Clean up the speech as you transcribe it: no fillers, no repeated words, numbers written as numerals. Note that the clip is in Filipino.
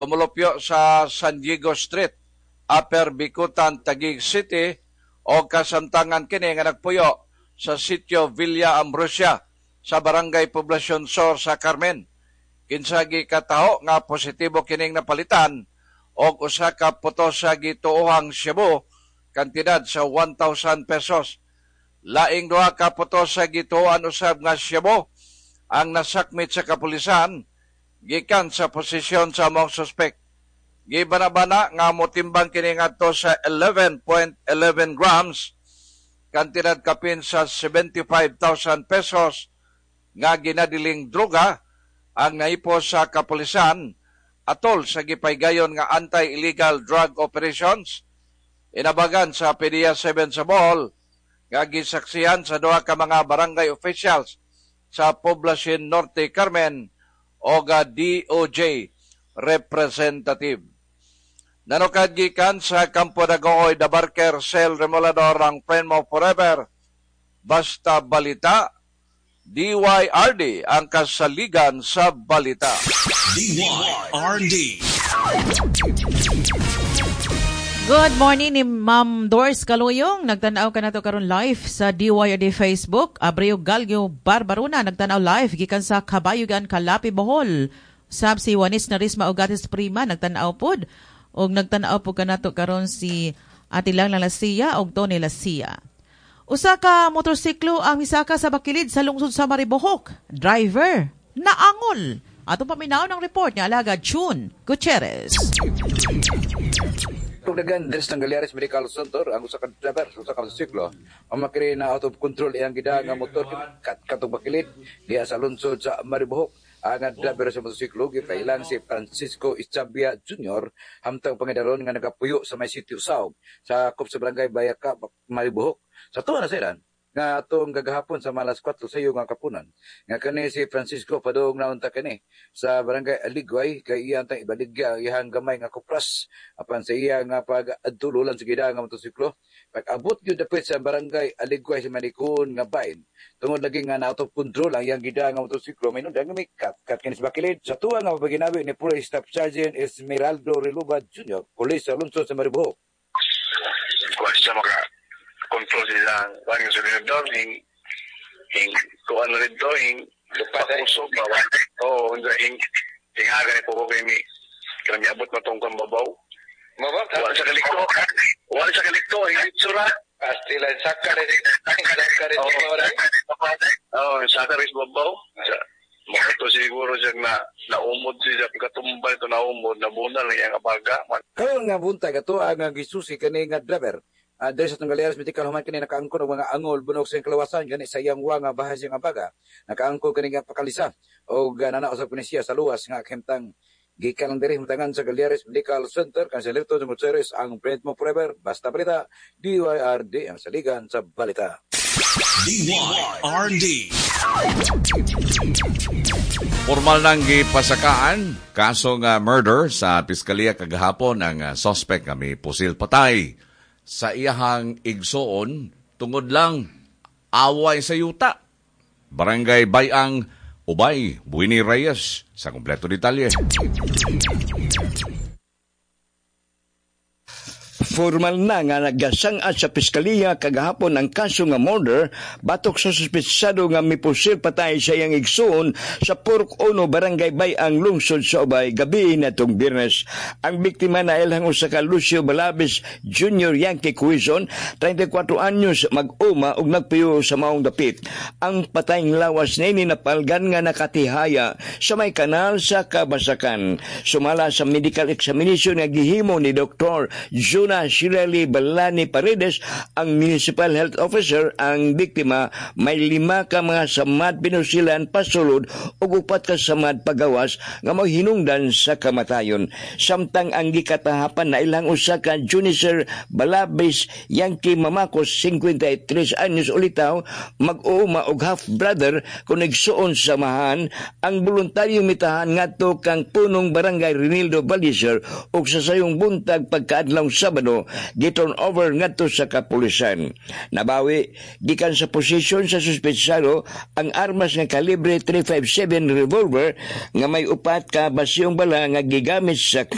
Tumulupyo sa San Diego Street, Upper Bicutan, Taguig City, o kasamtangan kini nga nagpuyo sa sitio Villa Ambrosia sa Barangay Poblacion Sur sa Carmen. Kinsagi kataho nga positibo kining napalitan og usa ka putos sa gituohang Cebu, kantidad sa 1,000 pesos. Laing duha ka putos sa gituohan usab nga Cebu ang nasakmit sa kapulisan gikan sa posisyon sa among suspek. Gibanabana nga motimbang kini ngadto sa 11.11 grams, kantidad kapin sa 75,000 pesos nga ginadiling droga ang naipo sa kapulisan atol sa gipaygayon nga anti-illegal drug operations. Inabagan sa PDEA 7 sa Bohol nga gisaksihan sa duha ka mga barangay officials sa Poblacion Norte, Carmen o DOJ representative. Nanukad gikan sa Campo Dagohoy, Dabarker, Cell Remolador ang Friend Mo Forever. Basta balita, DYRD ang kasaligan sa balita. DYRD. Good morning ni Ma'am Doris Kaluyong. Nagtanaw ka na to karon live sa DYRD Facebook. Abreu Galgio Barbaruna nagtanaw live gikan sa Kabayugan, Kalapi, Bohol. Sab si Juanis Narisma Ogatis Prima nagtanaw pod. Og nagtanaw po ka na to karon si Atilang Lalasia og Tony Lasia. Usa ka motorsiklo ang misaka sa bakilid sa lungsod sa Maribohok. Driver naangol. Atong paminaw ng report ni Alagad Chun Gutierrez. Tugdagan des ng Galeares Medical Center ang usa ka driver sa usa ka motorsiklo ang makiri na out of control iyang gidaan nga motor katong bakilid diha sa lungsod sa Maribohok. Ang driver sa motorsiklo gipailan si Francisco Ichabia Jr. hamtang pangidaron nga nagapuyo sa may sitio Saog sa Kup sa Barangay Bayaka, Maribohok. Sa tuwa na silan nga atong gagahapon sa malas 4 sa iyo nga kapunan nga kani si Francisco padung naunta kani sa Barangay Aligway kay iyang tang ibaligya iyang gamay nga kupras apan sa iya nga pag-adtululan sa gidaan nga motorsiklo. Pag-abot gyud dapit sa Barangay Aligway sa Manikon nga bahin tungod lagi nga na out of control ang iyang gidaan nga motorsiklo may nundang may kat kini sa bakilid. Sa tuwa nga mapaginabi ni Police Staff Sergeant Esmeraldo Reluba Jr. Police sa lungsod sa Maribohok. Sa mga control silang langit sa rinador, kuhan na rin to, puso, bawa. Oo, aga ni po ko kami, kami abot na itong kambabaw. Mabaw? Wala sa kalikto, sura. Pasti lang, saka rin Oo, saka rin babaw. Mga ito siguro siya naumod siya, pagkatumba ito naumod, nabunal lang yung abaga. Kayo nga buntag ato ang gisusi kani nga driver. Dahil sa Galeares Medical Human kini nakaangkon og mga angol bunok sa kalawasan gani sa iyang wa nga bahas nga baga. Nakaangkon kani nga pakalisa og nanao sa pulisya sa luwas nga kemtang gikan lang diri himtangan sa Galeares Medical Center kan sa Lerto Gutierrez ang Friend Mo Forever. Basta balita, DYRD ang saligan sa balita. DYRD. Formal nang gipasakaan kasong murder sa Piskalya kagahapon ang suspect kami pusil patay sa iyahang igsoon tungod lang away sa yuta. Barangay Bayang, Ubay, Buini Reyes. Sa kompleto detalye. Formal na nga nagasangat sa Piskalya kagahapon ang kaso nga murder batok sa suspetsado nga mipusil patay sa iyang igsoon sa Purok 1 Barangay Bayang lungsod sa Ubay gabi natong Biyernes. Ang biktima na ilhang usa ka Lucio Balabis Jr. Yankee Quizon, 34 anyos, mag-uma ug nagpuyo sa maong dapit. Ang patayng lawas nini napalgan nga nakatihaya sa may kanal sa Kabasakan. Sumala sa medical examination nga gihimo ni Dr. Juna Shirley Balani Paredes, ang Municipal Health Officer, ang biktima may 5 ka mga samad pinusilan pasulod o 4 ka samad pagawas nga hinungdan sa kamatayon. Samtang ang gikatahapan na ilang usa ka Junicer Balabis Yankee Mamakos, 53 anyos ulitaw, mag-uuma og half-brother kung nagsuon sa samahan ang voluntaryong mitahan ngadto kang punong Barangay Renildo Balizer ug sa sayong buntag pagkaadlawng Sabado giturn over ngadto sa kapulisan. Nabawi gikan sa posisyon sa suspetsado ang armas nga kalibre .357 revolver nga may 4 ka basyong bala nga gigamit sa